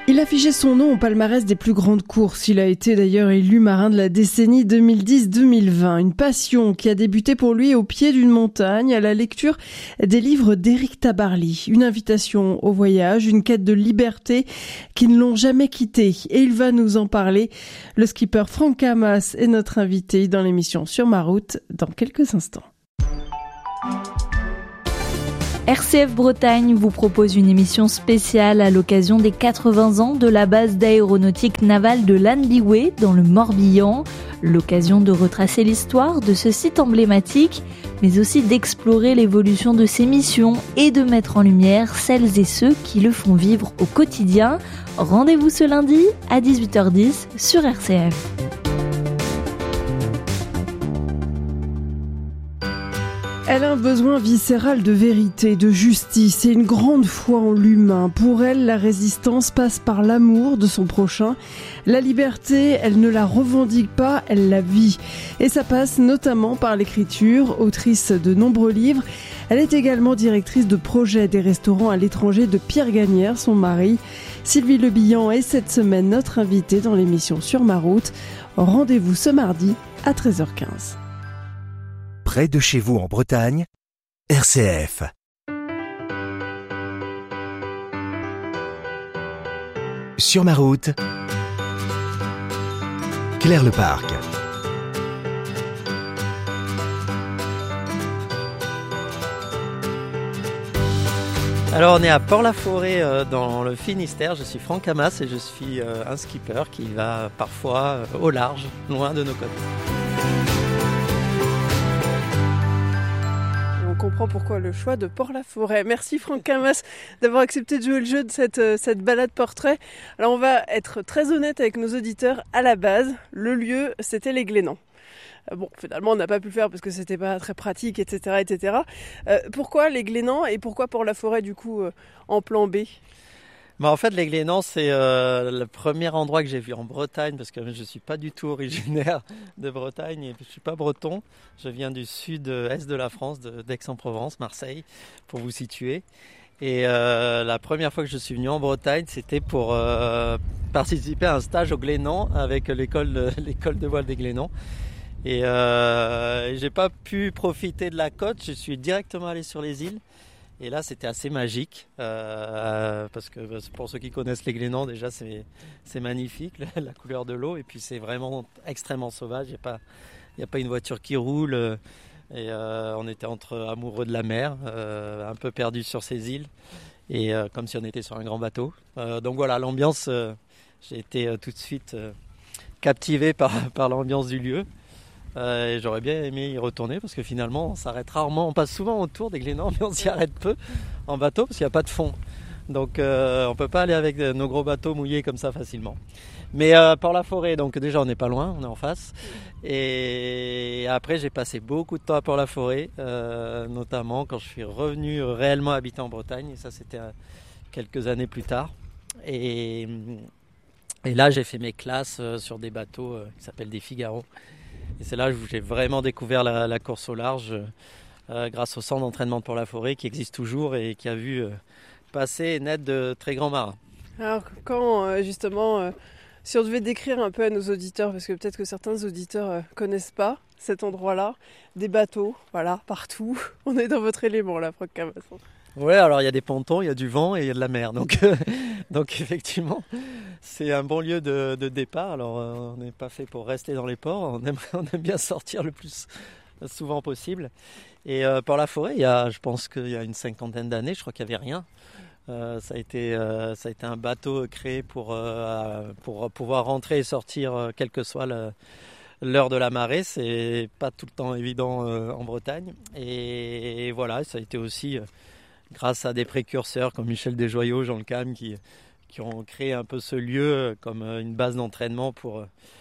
Il affichait son nom au palmarès des plus grandes courses. Il a été d'ailleurs élu marin de la décennie 2010-2020. Une passion qui a débuté pour lui au pied d'une montagne, à la lecture des livres d'Éric Tabarly. Une invitation au voyage, une quête de liberté qui ne l'ont jamais quitté. Et il va nous en parler. Le skipper Franck Hamas est notre invité dans l'émission Sur ma route dans quelques instants. RCF Bretagne vous propose une émission spéciale à l'occasion des 80 ans de la base d'aéronautique navale de Landiwé dans le Morbihan. L'occasion de retracer l'histoire de ce site emblématique, mais aussi d'explorer l'évolution de ses missions et de mettre en lumière celles et ceux qui le font vivre au quotidien. Rendez-vous ce lundi à 18h10 sur RCF. Elle a un besoin viscéral de vérité, de justice et une grande foi en l'humain. Pour elle, la résistance passe par l'amour de son prochain. La liberté, elle ne la revendique pas, elle la vit. Et ça passe notamment par l'écriture, autrice de nombreux livres. Elle est également directrice de projet des restaurants à l'étranger de Pierre Gagnère, son mari. Sylvie Lebihan est cette semaine notre invitée dans l'émission Sur ma route. Rendez-vous ce mardi à 13h15. Près de chez vous en Bretagne, RCF. Sur ma route, Claire Leparc. Alors on est à Port-la-Forêt dans le Finistère, je suis Franck Hamas et je suis un skipper qui va parfois au large, loin de nos côtes. On comprend pourquoi le choix de Port-la-Forêt. Merci Franck Hamas d'avoir accepté de jouer le jeu de cette balade portrait. Alors on va être très honnête avec nos auditeurs. À la base, le lieu c'était les Glénans. Bon, finalement on n'a pas pu le faire parce que c'était pas très pratique, etc. etc. Pourquoi les Glénans et pourquoi Port-la-Forêt du coup en plan B ? En fait, les Glénans, c'est le premier endroit que j'ai vu en Bretagne, parce que je ne suis pas du tout originaire de Bretagne et je ne suis pas breton. Je viens du sud-est de la France, d'Aix-en-Provence, Marseille, pour vous situer. Et la première fois que je suis venu en Bretagne, c'était pour participer à un stage au Glénan avec l'école de voile des Glénans. Et j'ai pas pu profiter de la côte, je suis directement allé sur les îles. Et là, c'était assez magique, parce que pour ceux qui connaissent les Glénans, déjà, c'est magnifique, la couleur de l'eau. Et puis, c'est vraiment extrêmement sauvage. Il n'y a pas une voiture qui roule. Et on était entre amoureux de la mer, un peu perdus sur ces îles, et comme si on était sur un grand bateau. Donc voilà, l'ambiance, j'ai été tout de suite captivé par l'ambiance du lieu. Et j'aurais bien aimé y retourner parce que finalement on s'arrête rarement, on passe souvent autour des Glénans mais on s'y arrête peu en bateau parce qu'il n'y a pas de fond, donc on peut pas aller avec nos gros bateaux mouillés comme ça facilement. Mais Port-la-Forêt, donc déjà on n'est pas loin, on est en face, et après j'ai passé beaucoup de temps à Port-la-Forêt, notamment quand je suis revenu réellement habiter en Bretagne, et ça c'était quelques années plus tard, et là j'ai fait mes classes sur des bateaux qui s'appellent des Figaro. Et c'est là où j'ai vraiment découvert la course au large grâce au centre d'entraînement de Port-la-Forêt qui existe toujours et qui a vu passer et naître de très grands marins. Alors quand justement, si on devait décrire un peu à nos auditeurs, parce que peut-être que certains auditeurs connaissent pas cet endroit-là, des bateaux, voilà, partout, on est dans votre élément là, Franck Hamas. Ouais, alors il y a des pontons, il y a du vent et il y a de la mer, donc effectivement c'est un bon lieu de départ. Alors on n'est pas fait pour rester dans les ports, on aime bien sortir le plus souvent possible. Et Port-la-Forêt, je pense qu'il y a une cinquantaine d'années, je crois qu'il n'y avait rien. Ça a été un bateau créé pour pouvoir rentrer et sortir quelle que soit l'heure de la marée. C'est pas tout le temps évident en Bretagne. Et voilà, ça a été aussi grâce à des précurseurs comme Michel Desjoyaux, Jean Le Cam, qui ont créé un peu ce lieu comme une base d'entraînement pour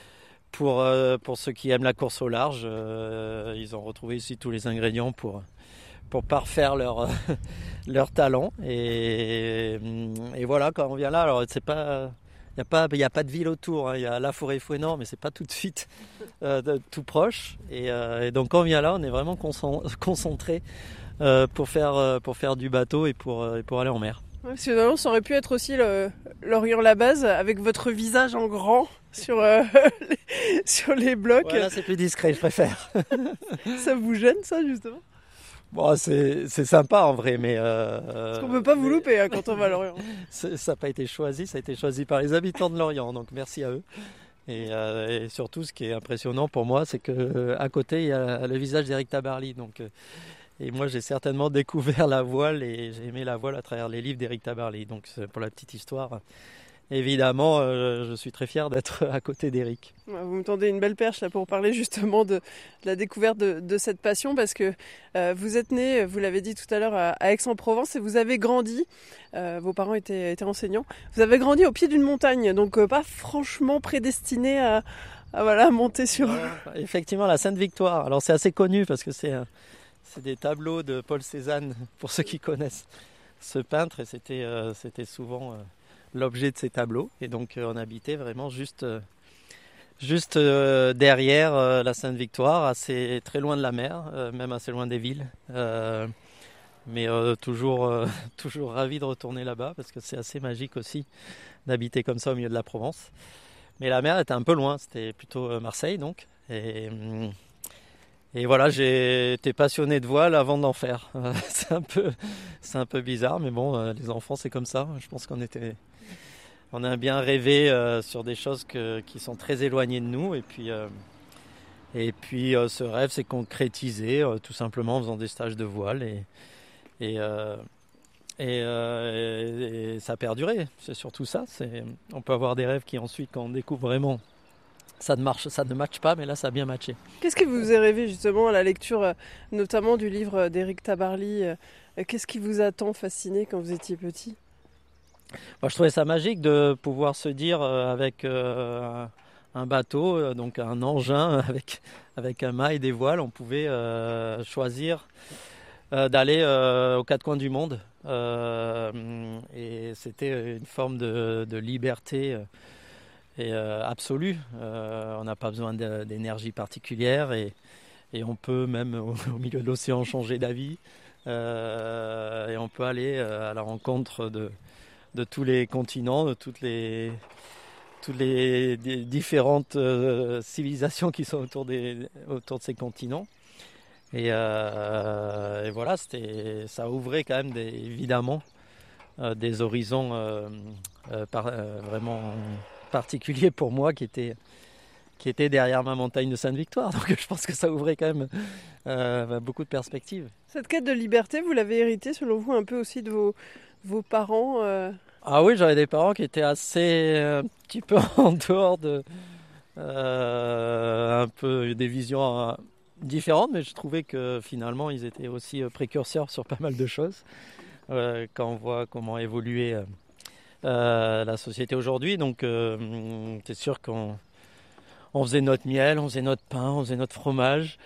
ceux qui aiment la course au large. Ils ont retrouvé ici tous les ingrédients pour parfaire leur talent. Et voilà, quand on vient là, alors c'est pas... Il n'y a pas de ville autour, hein. Il y a la forêt Fouesnant, mais c'est pas tout de suite tout proche. Et donc quand on vient là, on est vraiment concentré pour faire du bateau et pour aller en mer. Parce que finalement, ça aurait pu être aussi l'Orient-la-Base avec votre visage en grand sur, sur les blocs. Ouais, là, c'est plus discret, je préfère. Ça vous gêne, ça, justement? Bon, c'est sympa en vrai, mais... Parce qu'on ne peut pas vous louper hein, quand on va à Lorient. Ça n'a pas été choisi, ça a été choisi par les habitants de Lorient, donc merci à eux. Et surtout, ce qui est impressionnant pour moi, c'est qu'à côté, il y a le visage d'Éric Tabarly. Donc, et moi, j'ai certainement découvert la voile et j'ai aimé la voile à travers les livres d'Éric Tabarly. Donc, pour la petite histoire, évidemment, je suis très fier d'être à côté d'Éric. Vous me tendez une belle perche là pour parler justement de la découverte de cette passion parce que vous êtes né, vous l'avez dit tout à l'heure, à Aix-en-Provence et vous avez grandi, vos parents étaient enseignants, vous avez grandi au pied d'une montagne, donc pas franchement prédestiné à voilà, monter sur... Effectivement, la Sainte-Victoire. Alors c'est assez connu parce que c'est des tableaux de Paul Cézanne, pour ceux qui connaissent ce peintre, et c'était souvent... l'objet de ces tableaux, et donc on habitait vraiment juste derrière la Sainte-Victoire, assez très loin de la mer, même assez loin des villes, mais toujours ravi de retourner là-bas parce que c'est assez magique aussi d'habiter comme ça au milieu de la Provence. Mais la mer était un peu loin, c'était plutôt Marseille donc, et voilà, j'ai été passionné de voile avant d'en faire. C'est un peu bizarre, mais bon, les enfants c'est comme ça. Je pense on a bien rêvé sur des choses qui sont très éloignées de nous. Et puis ce rêve s'est concrétisé tout simplement en faisant des stages de voile. Et ça a perduré. C'est surtout ça. On peut avoir des rêves qui ensuite, quand on découvre vraiment, ça ne matche pas, mais là ça a bien matché. Qu'est-ce qui vous est rêvé justement à la lecture, notamment du livre d'Éric Tabarly? Qu'est-ce qui vous a tant fasciné quand vous étiez petit? Moi, je trouvais ça magique de pouvoir se dire avec un bateau, donc un engin avec un mât et des voiles, on pouvait choisir d'aller aux quatre coins du monde. Et c'était une forme de liberté absolue. On n'a pas besoin d'énergie particulière et on peut même au milieu de l'océan changer d'avis. Et on peut aller à la rencontre de tous les continents, de toutes les différentes civilisations qui sont autour de ces continents. Et voilà, ça ouvrait quand même évidemment des horizons vraiment particuliers pour moi qui étaient derrière ma montagne de Sainte-Victoire. Donc je pense que ça ouvrait quand même beaucoup de perspectives. Cette quête de liberté, vous l'avez héritée selon vous un peu aussi de vos parents Ah oui, j'avais des parents qui étaient assez un petit peu en dehors de un peu des visions différentes, mais je trouvais que finalement ils étaient aussi précurseurs sur pas mal de choses. Quand on voit comment évoluer la société aujourd'hui, donc c'est sûr qu'on faisait notre miel, on faisait notre pain, on faisait notre fromage.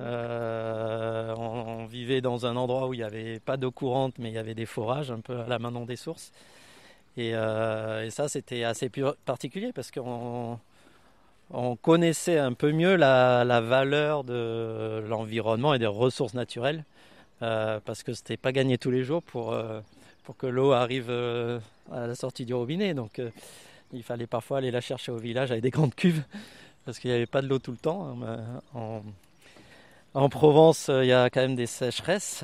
On vivait dans un endroit où il n'y avait pas d'eau courante, mais il y avait des forages un peu à la main dans des sources. Et ça, c'était assez particulier parce qu'on connaissait un peu mieux la valeur de l'environnement et des ressources naturelles parce que c'était pas gagné tous les jours pour que l'eau arrive à la sortie du robinet. Donc il fallait parfois aller la chercher au village avec des grandes cuves parce qu'il n'y avait pas de l'eau tout le temps. En Provence, il y a quand même des sécheresses.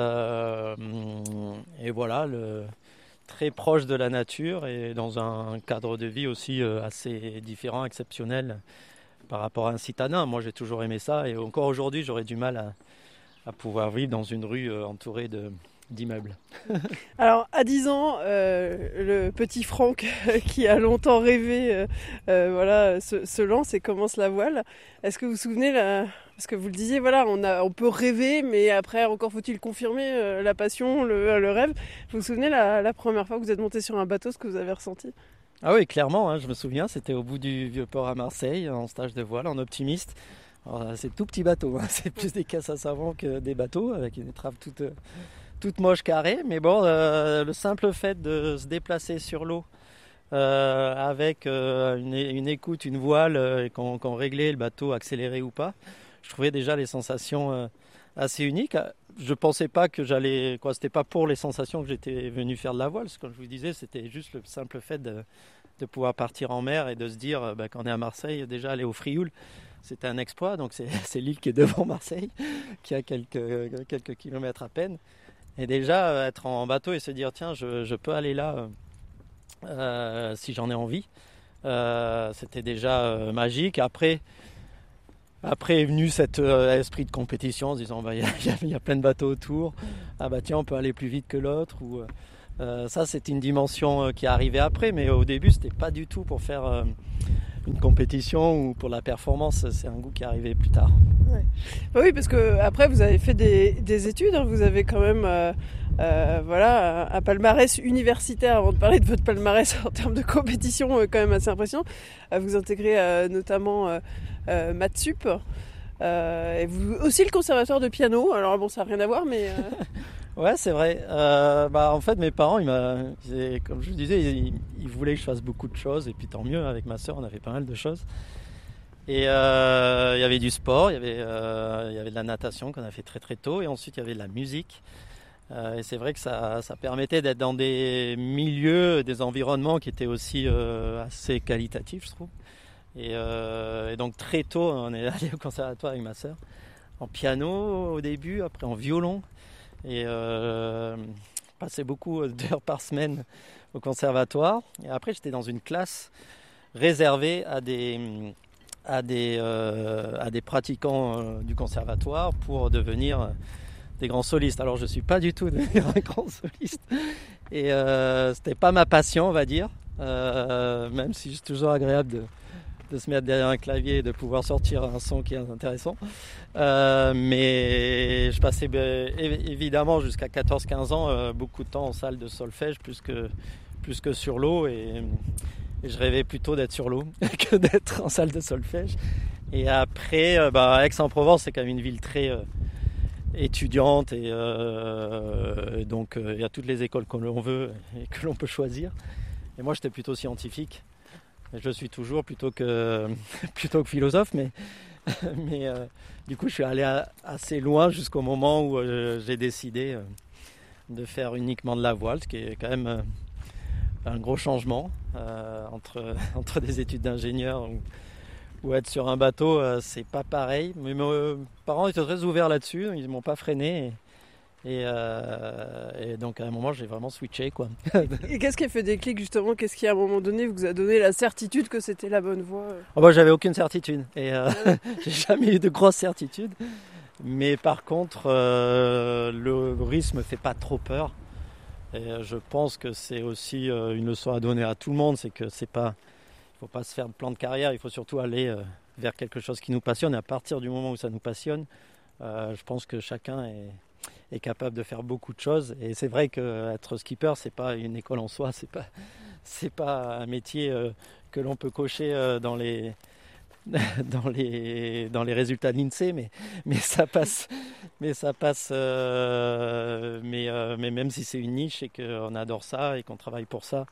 Et voilà, très proche de la nature et dans un cadre de vie aussi assez différent, exceptionnel par rapport à un citadin. Moi, j'ai toujours aimé ça et encore aujourd'hui, j'aurais du mal à pouvoir vivre dans une rue entourée d'immeubles. Alors, à 10 ans, le petit Franck qui a longtemps rêvé voilà, se lance et commence la voile. Est-ce que vous vous souvenez, parce que vous le disiez, voilà, on peut rêver, mais après, encore faut-il confirmer la passion, le rêve. Vous vous souvenez la première fois que vous êtes monté sur un bateau, ce que vous avez ressenti? Ah oui, clairement, hein, je me souviens, c'était au bout du Vieux-Port à Marseille, en stage de voile, en optimiste. Alors, c'est tout petit bateau, hein, c'est plus des casses à savon que des bateaux, avec une étrave toute moche carrée, mais bon, le simple fait de se déplacer sur l'eau avec une écoute, une voile, et qu'on réglait le bateau accéléré ou pas, je trouvais déjà les sensations assez uniques. je pensais pas que j'allais, quoi, c'était pas pour les sensations que j'étais venu faire de la voile. Comme je vous disais, c'était juste le simple fait de pouvoir partir en mer et de se dire, quand on est à Marseille, déjà aller au Frioul, c'était un exploit. Donc c'est l'île qui est devant Marseille, qui a quelques kilomètres à peine. Et déjà être en bateau et se dire, tiens, je peux aller là si j'en ai envie. C'était déjà magique. Après est venu cet esprit de compétition en se disant il y a plein de bateaux autour, ah bah tiens on peut aller plus vite que l'autre, ou ça c'est une dimension qui est arrivée après, mais au début c'était pas du tout pour faire une compétition ou pour la performance, c'est un goût qui est arrivé plus tard. Ouais. Bah oui, parce que après vous avez fait des études, hein, vous avez quand même un palmarès universitaire, avant de parler de votre palmarès en termes de compétition quand même assez impressionnant. Vous intégrez notamment Maths Sup, et vous aussi le conservatoire de piano. Alors bon, ça n'a rien à voir, mais Ouais, c'est vrai. En fait, mes parents, comme je vous disais, ils voulaient que je fasse beaucoup de choses, et puis tant mieux. Avec ma sœur, on a fait pas mal de choses. Et il y avait du sport, il y avait de la natation qu'on a fait très très tôt, et ensuite il y avait de la musique. Et c'est vrai que ça permettait d'être dans des milieux, des environnements qui étaient aussi assez qualitatifs, je trouve. Et donc très tôt, on est allé au conservatoire avec ma sœur, en piano au début, après en violon, et passais beaucoup d'heures par semaine au conservatoire. Et après, j'étais dans une classe réservée à des pratiquants du conservatoire pour devenir des grands solistes. Alors je ne suis pas du tout devenu un grand soliste, et c'était pas ma passion, on va dire, même si c'est toujours agréable de se mettre derrière un clavier et de pouvoir sortir un son qui est intéressant. Mais je passais évidemment jusqu'à 14-15 ans beaucoup de temps en salle de solfège, plus que sur l'eau, et je rêvais plutôt d'être sur l'eau que d'être en salle de solfège. Et après, Aix-en-Provence, c'est quand même une ville très étudiante, et donc il y a toutes les écoles que l'on veut et que l'on peut choisir. Et moi, j'étais plutôt scientifique. Je suis toujours plutôt que philosophe, mais du coup je suis allé assez loin jusqu'au moment où j'ai décidé de faire uniquement de la voile, ce qui est quand même un gros changement entre des études d'ingénieur ou être sur un bateau, c'est pas pareil. Mais mes parents étaient très ouverts là-dessus, ils m'ont pas freiné. Et donc à un moment j'ai vraiment switché, quoi. Et qu'est-ce qui a fait déclic justement? Qu'est-ce qui à un moment donné vous a donné la certitude que c'était la bonne voie? J'avais aucune certitude, et j'ai jamais eu de grosses certitudes. Mais par contre le risque me fait pas trop peur. Et je pense que c'est aussi une leçon à donner à tout le monde, c'est que il faut pas se faire de plan de carrière, il faut surtout aller vers quelque chose qui nous passionne. Et à partir du moment où ça nous passionne, je pense que chacun est capable de faire beaucoup de choses. Et c'est vrai qu'être skipper, c'est pas une école en soi, c'est pas un métier que l'on peut cocher dans les résultats de l'INSEE, mais ça passe. Mais même si c'est une niche et qu'on adore ça et qu'on travaille pour ça,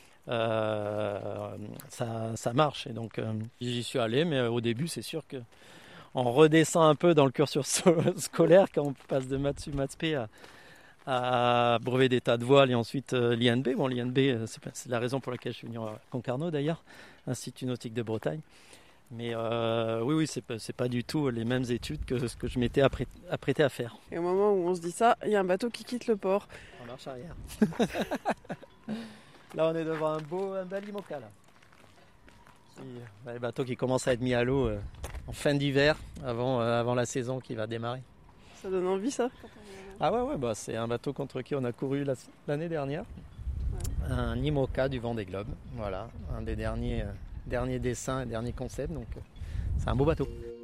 ça marche. Et donc j'y suis allé, mais au début, c'est sûr que on redescend un peu dans le cursus scolaire quand on passe de maths sup, maths spé à brevet d'état de voile et ensuite l'INB. Bon, l'INB, c'est la raison pour laquelle je suis venu à Concarneau d'ailleurs, Institut nautique de Bretagne. Mais oui, c'est pas du tout les mêmes études que ce que je m'étais apprêté à faire. Et au moment où on se dit ça, il y a un bateau qui quitte le port. En marche arrière. Là, on est devant un bel IMOCA, là. Les bateaux qui commencent à être mis à l'eau en fin d'hiver, avant la saison qui va démarrer. Ça donne envie, ça? Ah ouais, c'est un bateau contre qui on a couru l'année dernière. Ouais. Un IMOCA du Vendée Globe, voilà, un des derniers dessins et derniers concepts, donc c'est un beau bateau.